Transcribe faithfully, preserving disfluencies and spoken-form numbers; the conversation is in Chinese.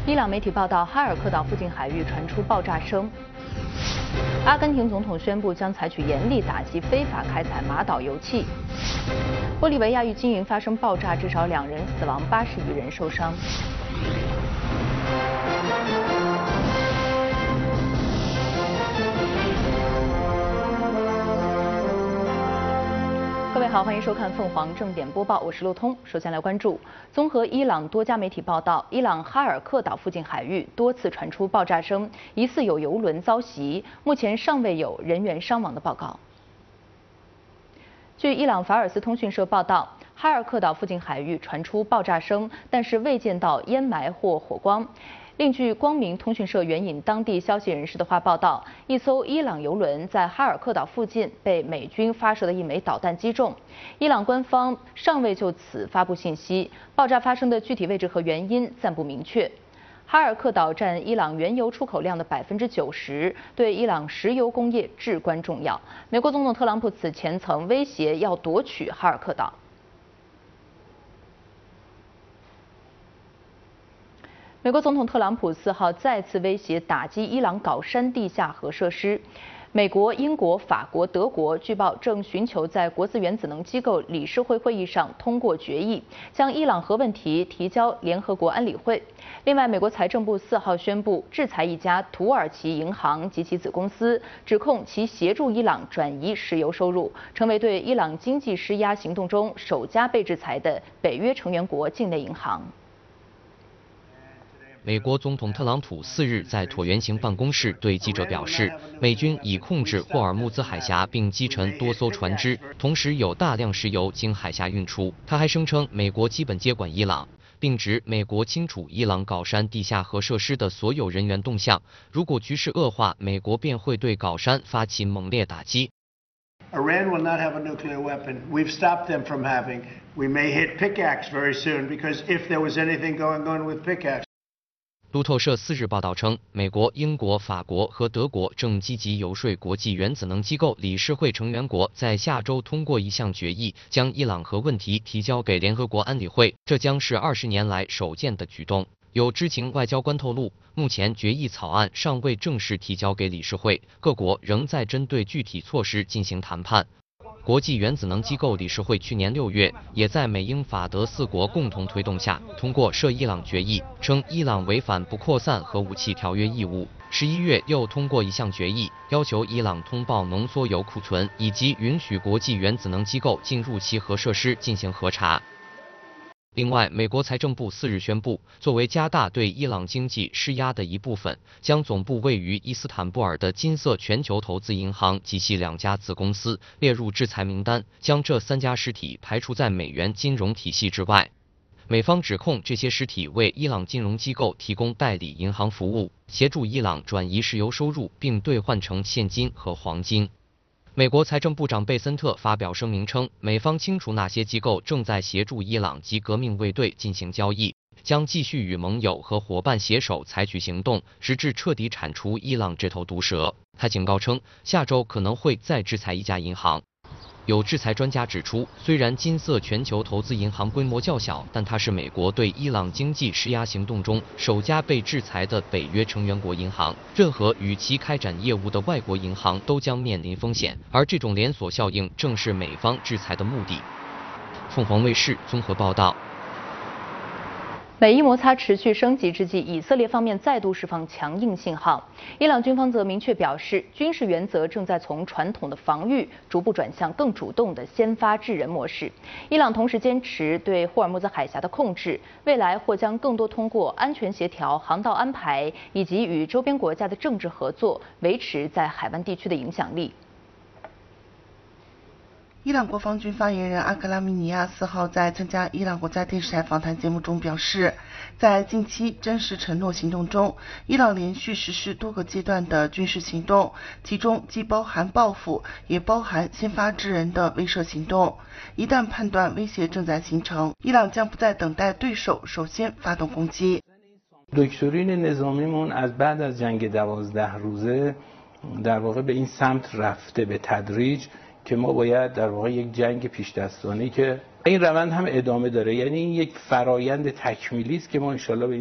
伊朗媒体报道，哈尔克岛附近海域传出爆炸声。阿根廷总统宣布将采取严厉打击非法开采马岛油气。玻利维亚郁金营发生爆炸，至少两人死亡，八十余人受伤。各位好，欢迎收看凤凰正点播报，我是陆通。首先来关注，综合伊朗多家媒体报道，伊朗哈尔克岛附近海域多次传出爆炸声，疑似有油轮遭袭，目前尚未有人员伤亡的报告。据伊朗法尔斯通讯社报道，哈尔克岛附近海域传出爆炸声，但是未见到烟霾或火光。另据光明通讯社援引当地消息人士的话报道，一艘伊朗油轮在哈尔克岛附近被美军发射的一枚导弹击中。伊朗官方尚未就此发布信息，爆炸发生的具体位置和原因暂不明确。哈尔克岛占伊朗原油出口量的百分之九十，对伊朗石油工业至关重要。美国总统特朗普此前曾威胁要夺取哈尔克岛。美国总统特朗普四号再次威胁打击伊朗搞山地下核设施。美国、英国、法国、德国据报正寻求在国际原子能机构理事会会议上通过决议，将伊朗核问题提交联合国安理会。另外，美国财政部四号宣布制裁一家土耳其银行及其子公司，指控其协助伊朗转移石油收入，成为对伊朗经济施压行动中首家被制裁的北约成员国境内银行。 美国总统特朗普四日在椭圆形办公室对记者表示，美军已控制霍尔木兹海峡并击沉多艘船只，同时有大量石油经海峡运出。他还声称美国基本接管伊朗，并指美国清楚伊朗搞山地下核设施的所有人员动向，如果局势恶化，美国便会对搞山发起猛烈打击。 Iran will not have a nuclear weapon. We've stopped them from having. We may hit pickaxe very soon because if there was anything going on with pickaxe. 路透社四日报道称，美国、英国、法国和德国正积极游说国际原子能机构理事会成员国在下周通过一项决议，将伊朗核问题提交给联合国安理会，这将是二十年来首见的举动。有知情外交官透露，目前决议草案尚未正式提交给理事会，各国仍在针对具体措施进行谈判。国际原子能机构理事会去年六月也在美英法德四国共同推动下通过涉伊朗决议，称伊朗违反不扩散核武器条约义务。十一月又通过一项决议，要求伊朗通报浓缩铀库存，以及允许国际原子能机构进入其核设施进行核查。另外，美国财政部四日宣布，作为加大对伊朗经济施压的一部分，将总部位于伊斯坦布尔的金色全球投资银行及其两家子公司列入制裁名单，将这三家实体排除在美元金融体系之外。美方指控这些实体为伊朗金融机构提供代理银行服务，协助伊朗转移石油收入，并兑换成现金和黄金。美国财政部长贝森特发表声明称，美方清楚哪些机构正在协助伊朗及革命卫队进行交易，将继续与盟友和伙伴携手采取行动，直至彻底铲除伊朗这头毒蛇。他警告称，下周可能会再制裁一家银行。有制裁专家指出，虽然金色全球投资银行规模较小，但它是美国对伊朗经济施压行动中首家被制裁的北约成员国银行。任何与其开展业务的外国银行都将面临风险，而这种连锁效应正是美方制裁的目的。凤凰卫视综合报道。 美伊摩擦持续升级之际，以色列方面再度释放强硬信号。伊朗军方则明确表示，军事原则正在从传统的防御逐步转向更主动的先发制人模式。伊朗同时坚持对霍尔木兹海峡的控制，未来或将更多通过安全协调、航道安排以及与周边国家的政治合作，维持在海湾地区的影响力。 伊朗国防军发言人阿格拉米尼亚四号在参加伊朗国家电视台访谈节目中表示，在近期真实承诺行动中，伊朗连续实施多个阶段的军事行动，其中既包含报复，也包含先发制人的威慑行动。一旦判断威胁正在形成，伊朗将不再等待对手首先发动攻击。 دکترین نظامیمون از بعد از جنگ دوازده روزه در واقع به این سمت رفته به تدریج که ما باید در واقع یک جنگ پیش دستانه‌ای که این روند هم ادامه داره، یعنی این یک فرایند تکمیلی است که ما انشالله به